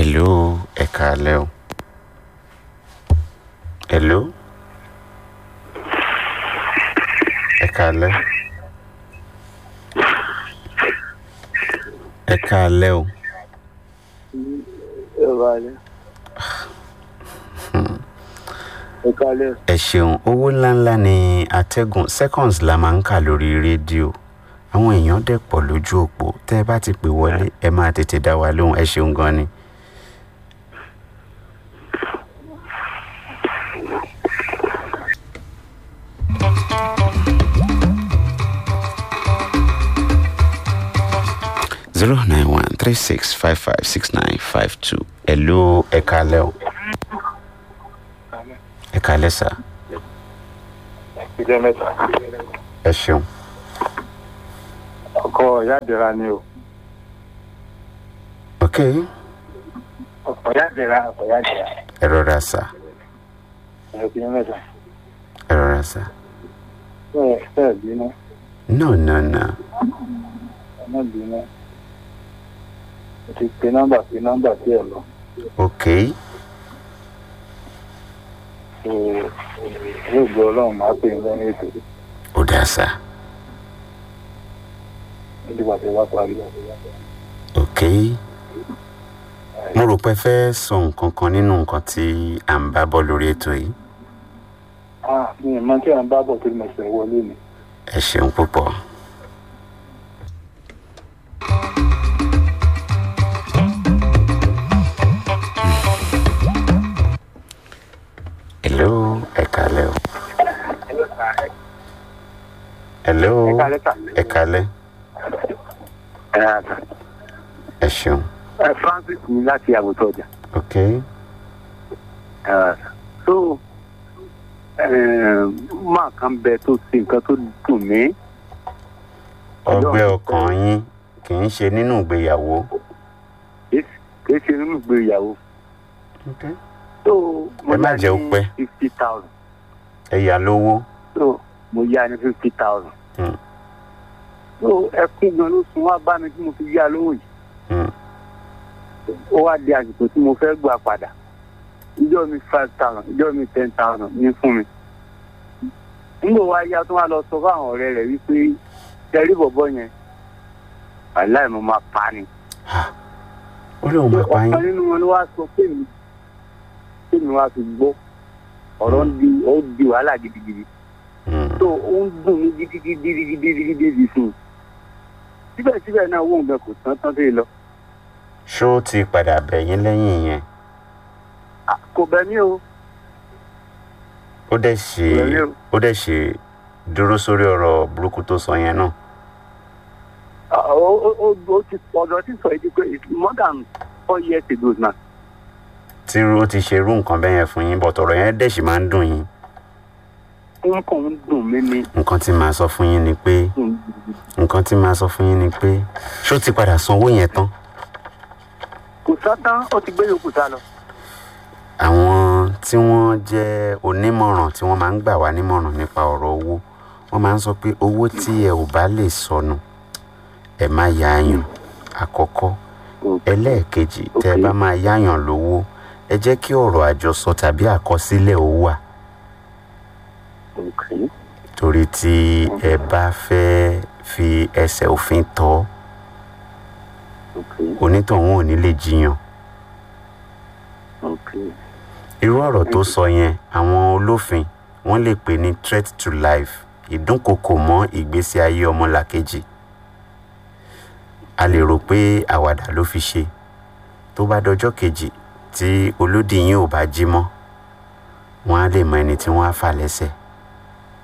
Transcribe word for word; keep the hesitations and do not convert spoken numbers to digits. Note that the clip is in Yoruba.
Hello, ẹ káalẹ́ o. Hello. Ẹ káalẹ́. Ẹ káalẹ́ o. Ẹ káalẹ́. Ẹ káalẹ́. Ẹ ṣeun, owó ńláńlá ni atẹ́gùn seconds la máa ń kà lórí rédíò. Àwọn èèyàn dẹ̀ pọ̀ lójú òpó. Tẹ́ ẹ bá ti pè wọlé, ẹ máa tètè dá wa lóhùn. Ẹ ṣeun gan ni. zero nine one three six five five six nine five two. Hello, ẹ káalẹ́ o. Ẹ káalẹ́ sà. Ìjẹ́ mẹ́ta. Ẹ ṣeun. Ọkọ ìyá àdìrà ni o. Ok. Ọkọ ìyá àdìrà, ọkọ ìyá àdìrà. Ẹ rọra sà. Ìjẹ́ mẹ́ta. Ẹ rọra sà. Bẹ́ẹ̀ bẹ́ẹ̀ bínú. No, no, no. Ọmọ bínú. Mo ti pe nọ́mbà pe nọ́mbà tí ẹ lọ. Ok. Yóò gbọ́ ọlọ́run máa pè ń lẹ́yìn ètò. Ó dáa sà. Nígbà tí wàá parí. Ok. Mo rò pé fẹ́ sọ nǹkan kan nínú nǹkan tí à ń bá bọ̀ lórí ètò yìí. Ah, mi ò mọ tí à ń bá bọ̀ tó mo ṣe wọlé ni. Ẹ ṣeun púpọ̀. Hello, ẹ káalẹ́ o. Hello, Ẹ káalẹ́ sà. ẹ káalẹ́. Ẹ àtà. Ẹ ṣeun. Ẹ Francis ní láti àbùtọ̀ ọjà. Ok. Ẹ àtà. So, máa kan bẹ tó ṣe nǹkan tó dùn mí. Ọgbẹ́ ọkàn yín kì í ṣe nínú ìgbéyàwó. Kì í ṣe nínú ìgbéyàwó. Ok. So, Ẹ má jẹ́ ó pẹ́. fifty thousand. Ẹ yá lówó. So, mo yá ní fifty thousand. Hmm. So, ẹkún gan ló sun wá bá mi tí mo fi yá lówó yìí. Hmm. Ó wá di àsìkò tí mo fẹ́ gbà padà. Ìjọ́ mi five thousand, ìjọ́ mi ten thousand ní fún mi. Nígbà wá yá tó wá lọ sọ fún àwọn ọ̀rẹ́ rẹ̀ wípé tẹ̀rí bọ̀bọ̀ yẹn, wàláì mo máa pa ni. Ó lóun máa pa Ọ̀kan yín. nínú wọn ló wá sọ pé mi pé mi wá fi gbọ́. Ọ̀rọ̀ ń di ó di wàhálà gidigidi. Hmm. So ó ń dùn mí gidigidigidigidi fún un. Síbẹ̀síbẹ̀ náà owó nǹkan kò tán tán tó yẹ lọ. Ṣó ti padà bẹ̀ yín lẹ́yìn yẹn? À, kò bẹ̀ mí o. Ó dẹ̀ ṣe Pẹ̀lú. ó dẹ̀ ṣe dúró sórí ọ̀rọ̀ burúkú tó sọ yẹn náà. À, ó ó ó ó ti ọ̀dọ̀ tí sọ èdè pé it's more than four years ago now. Tí ó ti ṣe irú nǹkan bẹ́ẹ̀ yẹn fún yín bọ̀tọ̀ ọ̀rọ̀ yẹn dẹ̀ ṣì máa ń dùn yín. Nǹkan ń dùn mí ni. Nǹkan tí màá sọ fún yín ni pé nǹkan tí màá sọ fún yín ni pé ṣó ti padà san owó yẹn tán? Kò sátán ó ti gbé yòókù sá lọ. Àwọn tí wọ́n jẹ́ onímọ̀ràn tí wọ́n máa ń gbà wá nímọ̀ràn nípa ọ̀rọ̀ owó wọ́n máa ń sọ pé owó tí ẹ ò bá lè sọnù ẹ má yáyàn àkọ́kọ́. Ẹlẹ́ẹ̀kejì tẹ́ ẹ bá máa yáyàn lówó ẹ jẹ́ kí ọ̀rọ̀ àjọsọ tàbí àkọsílẹ̀ ó wà. Okay. Torí tí ẹ bá fẹ́ fi ẹsẹ̀ òfin tọ́ Okay. onítọ̀hún ò ní lè jiyàn. Okay. Irú ọ̀rọ̀ tó sọ yẹn àwọn olófin wọ́n lè pè ní threat to life, ìdúnkokò mọ́ ìgbésí ayé ọmọlàkejì. A lè rò pé àwàdà ló fi ṣe. Tó bá dọjọ́ kejì tí olódì yín ò bá jí mọ́ wọ́n á lè mọ ẹni tí wọ́n á fà lẹ́sẹ̀.